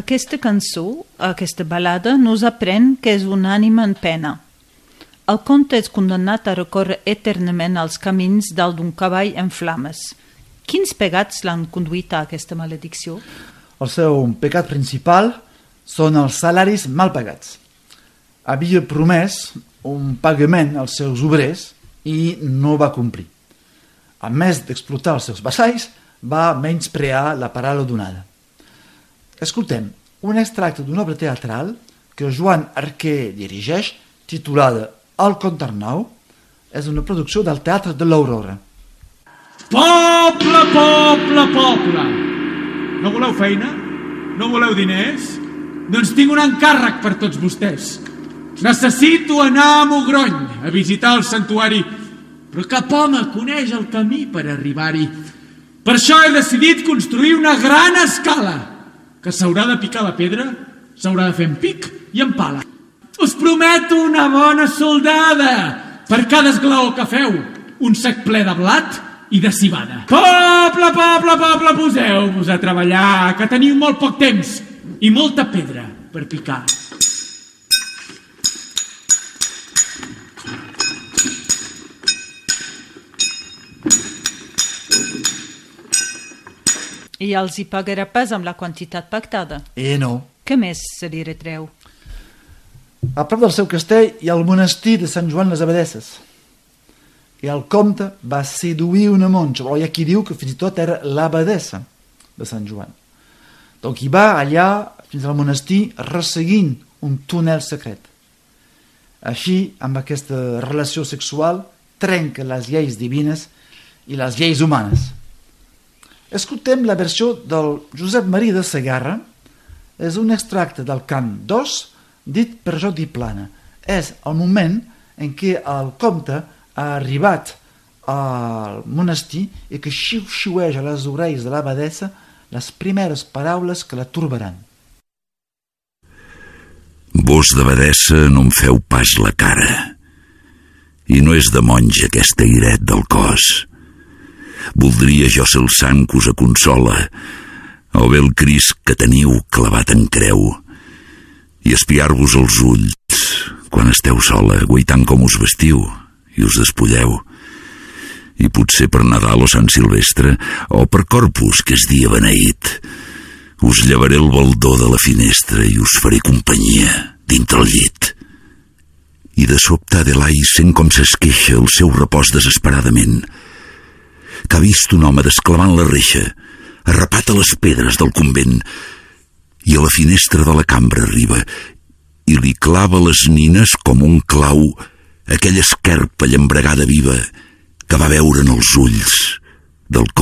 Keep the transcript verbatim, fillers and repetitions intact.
Aquesta cançó, aquesta balada, nos aprèn que és una ànima en pena. El comte és condemnat a recórrer eternament als camins dalt d'un cavall en flames. Quins pecats l'han conduït a aquesta maledicció? El seu pecat principal són els salaris mal pagats. Havia promès un pagament als seus obrers i no va complir. A més d'explotar els seus vassalls, va menysprear la paraula donada. Escoltem un extracte d'una obra teatral que Joan Arquer dirigeix, titulada El Comte Arnau. És una producció del Teatre de l'Aurora. Poble, poble, poble! No voleu feina? No voleu diners? Doncs tinc un encàrrec per tots vostès. Necessito anar a Mogrony a visitar el santuari, però cap home coneix el camí per arribar-hi. Per això he decidit construir una gran escala, que s'haurà de picar la pedra, s'haurà de fer en pic i en pala. Us prometo una bona soldada. Per cada esglaó que feu, un sac ple de blat i de civada. Poble, poble, poble, poseu-vos a treballar, que teniu molt poc temps i molta pedra per picar. I els hi pagarà pas amb la quantitat pactada? Eh, no. Què més se li retreu? A prop del seu castell hi ha el monestir de Sant Joan les Abadesses. I el comte va seduir una monja, però hi ha qui diu que fins i tot era l'abadessa de Sant Joan. Donc hi va allà fins al monestir resseguint un túnel secret. Així, amb aquesta relació sexual, trenca les lleis divines i les lleis humanes. Escoltem la versió del Josep Maria de Segarra. És un extracte del cant dos dit per Jordi Plana. És el moment en què el comte ha arribat al monestir i que xiu-xiueja a les orelles de l'abadessa les primeres paraules que la turbaran. Vos d'abadessa no em feu pas la cara, i no és de monja aquest airet del cos. Voldria jo ser el sant que us aconsola, o bé el Crist que teniu clavat en creu, i espiar-vos els ulls quan esteu sola, guaitant com us vestiu i us despulleu. I potser per Nadal o Sant Silvestre, o per Corpus, que és dia beneït, us llevaré el baldó de la finestra i us faré companyia dintre el llit. I de sobte Adelaide sent com s'esqueixa el seu repòs desesperadament, que ha vist un home desclavant la reixa, arrapat a les pedres del convent, i a la finestra de la cambra arriba i li clava les nines com un clau aquella esquerpa llambregada viva que va veure en els ulls del